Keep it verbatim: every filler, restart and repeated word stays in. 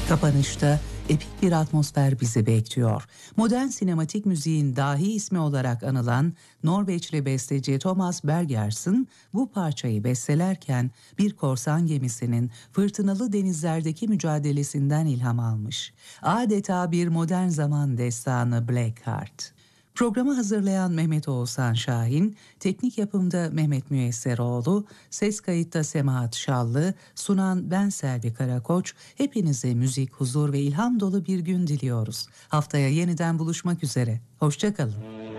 Kapanışta epik bir atmosfer bizi bekliyor. Modern sinematik müziğin dahi ismi olarak anılan Norveçli besteci Thomas Bergersen bu parçayı bestelerken bir korsan gemisinin fırtınalı denizlerdeki mücadelesinden ilham almış. Adeta bir modern zaman destanı Blackheart. Programı hazırlayan Mehmet Oğuzhan Şahin, teknik yapımda Mehmet Müyesseroğlu, ses kayıtta Semahat Şallı, sunan ben Selvi Karakoç. Hepinize müzik, huzur ve ilham dolu bir gün diliyoruz. Haftaya yeniden buluşmak üzere. Hoşça kalın.